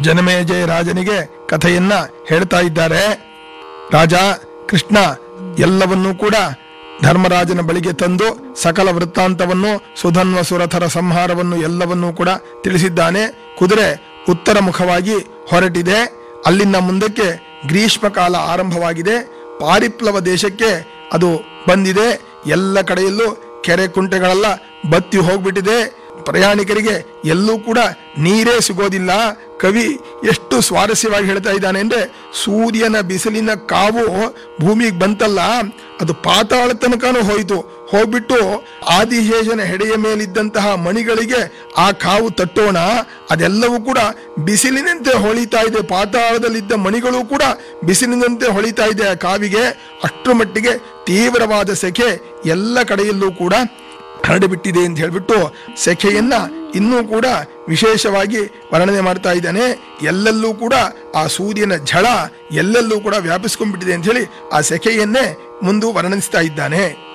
ಜನಮೇಜಯ ರಾಜನಿಗೆ ಕಥೆಯನ್ನ ಹೇಳ್ತಾ ಇದ್ದಾರೆ. ರಾಜ ಕೃಷ್ಣ ಎಲ್ಲವನ್ನೂ ಕೂಡ ಧರ್ಮರಾಜನ ಬಳಿಗೆ ತಂದು ಸಕಲ ವೃತ್ತಾಂತವನ್ನು, ಸುಧನ್ವ ಸುರಥರ ಸಂಹಾರವನ್ನು ಎಲ್ಲವನ್ನೂ ಕೂಡ ತಿಳಿಸಿದ್ದಾನೆ. ಕುದುರೆ ಉತ್ತರ ಮುಖವಾಗಿ ಹೊರಟಿದೆ. ಅಲ್ಲಿಂದ ಮುಂದಕ್ಕೆ ಗ್ರೀಷ್ಮ ಕಾಲ ಆರಂಭವಾಗಿದೆ. ಪಾರಿಪ್ಲವ ದೇಶಕ್ಕೆ ಅದು ಬಂದಿದೆ. ಎಲ್ಲ ಕಡೆಯಲ್ಲೂ ಕೆರೆ ಕುಂಟೆಗಳೆಲ್ಲ ಬತ್ತಿ ಹೋಗ್ಬಿಟ್ಟಿದೆ. ಪ್ರಯಾಣಿಕರಿಗೆ ಎಲ್ಲೂ ಕೂಡ ನೀರೇ ಸಿಗೋದಿಲ್ಲ. ಕವಿ ಎಷ್ಟು ಸ್ವಾರಸ್ಯವಾಗಿ ಹೇಳ್ತಾ ಇದ್ದಾನೆ ಅಂದ್ರೆ, ಸೂರ್ಯನ ಬಿಸಿಲಿನ ಕಾವು ಭೂಮಿಗೆ ಬಂತಲ್ಲ, ಅದು ಪಾತಾಳ ತನಕನೂ ಹೋಯಿತು. ಹೋಗ್ಬಿಟ್ಟು ಆದಿಶೇಷನ ಹೆಡೆಯ ಮೇಲಿದ್ದಂತಹ ಮಣಿಗಳಿಗೆ ಆ ಕಾವು ತಟ್ಟೋಣ, ಅದೆಲ್ಲವೂ ಕೂಡ ಬಿಸಿಲಿನಂತೆ ಹೊಳಿತಾ ಇದೆ. ಪಾತಾಳದಲ್ಲಿದ್ದ ಮಣಿಗಳು ಕೂಡ ಬಿಸಿಲಿನಂತೆ ಹೊಳಿತಾ ಇದೆ ಆ ಕಾವಿಗೆ. ಅಷ್ಟರ ಮಟ್ಟಿಗೆ ತೀವ್ರವಾದ ಸೆಖೆ ಎಲ್ಲ ಕಡೆಯಲ್ಲೂ ಕೂಡ ಹರಡಿಬಿಟ್ಟಿದೆ ಅಂತ ಹೇಳ್ಬಿಟ್ಟು ಸೆಖೆಯನ್ನ ಇನ್ನೂ ಕೂಡ ವಿಶೇಷವಾಗಿ ವರ್ಣನೆ ಮಾಡ್ತಾ ಇದ್ದಾನೆ. ಎಲ್ಲೆಲ್ಲೂ ಕೂಡ ಆ ಸೂರ್ಯನ ಝಳ ಎಲ್ಲೆಲ್ಲೂ ಕೂಡ ವ್ಯಾಪಿಸ್ಕೊಂಡ್ಬಿಟ್ಟಿದೆ ಅಂತ ಹೇಳಿ ಆ ಸೆಖೆಯನ್ನೇ ಮುಂದೆ ವರ್ಣಿಸ್ತಾ ಇದ್ದಾನೆ.